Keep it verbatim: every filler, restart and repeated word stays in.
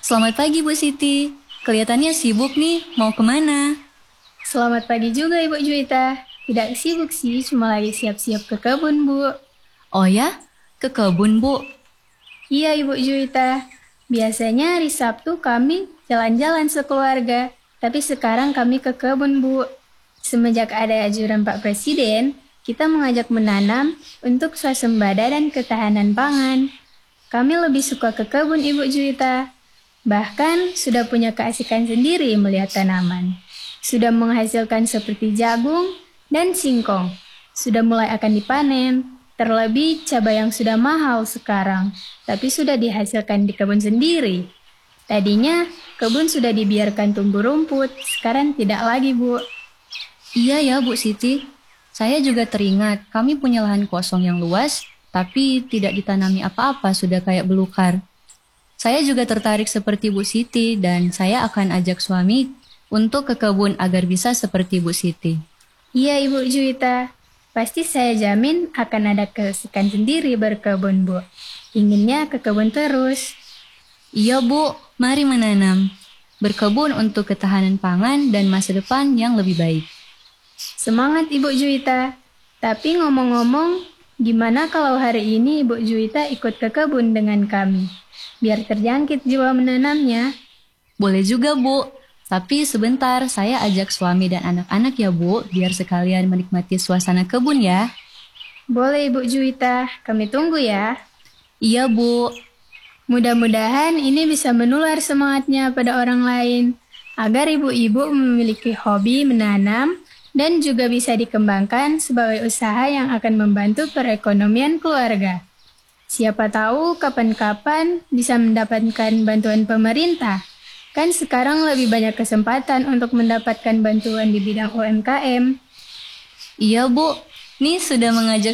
Selamat pagi Bu Siti, kelihatannya sibuk nih, mau kemana? Selamat pagi juga Ibu Juwita. Tidak sibuk sih, cuma lagi siap-siap ke kebun, Bu. Oh ya, ke kebun Bu. Iya Ibu Juwita, biasanya hari Sabtu kami jalan-jalan sekeluarga, tapi sekarang kami ke kebun, Bu. Semenjak ada anjuran Pak Presiden, kita mengajak menanam untuk swasembada dan ketahanan pangan. Kami lebih suka ke kebun Ibu Juwita. Bahkan sudah punya keasikan sendiri melihat tanaman. Sudah menghasilkan seperti jagung dan singkong. Sudah mulai akan dipanen. Terlebih cabai yang sudah mahal sekarang, tapi sudah dihasilkan di kebun sendiri. Tadinya kebun sudah dibiarkan tumbuh rumput, sekarang tidak lagi, Bu. Iya ya Bu Siti, saya juga teringat kami punya lahan kosong yang luas, tapi tidak ditanami apa-apa sudah kayak belukar. Saya juga tertarik seperti Bu Siti dan saya akan ajak suami untuk ke kebun agar bisa seperti Bu Siti. Iya, Ibu Juwita. Pasti saya jamin akan ada keasikan sendiri berkebun, Bu. Inginnya ke kebun terus. Iya Bu, mari menanam. Berkebun untuk ketahanan pangan dan masa depan yang lebih baik. Semangat Ibu Juwita. Tapi ngomong-ngomong, gimana kalau hari ini Ibu Juwita ikut ke kebun dengan kami? Biar terjangkit jiwa menanamnya. Boleh juga Bu, tapi sebentar saya ajak suami dan anak-anak ya Bu, biar sekalian menikmati suasana kebun ya. Boleh Ibu Juwita, kami tunggu ya. Iya Bu. Mudah-mudahan ini bisa menular semangatnya pada orang lain, agar ibu-ibu memiliki hobi menanam dan juga bisa dikembangkan sebagai usaha yang akan membantu perekonomian keluarga. Siapa tahu kapan-kapan bisa mendapatkan bantuan pemerintah. Kan sekarang lebih banyak kesempatan untuk mendapatkan bantuan di bidang U M K M. Iya Bu, nih sudah mengajak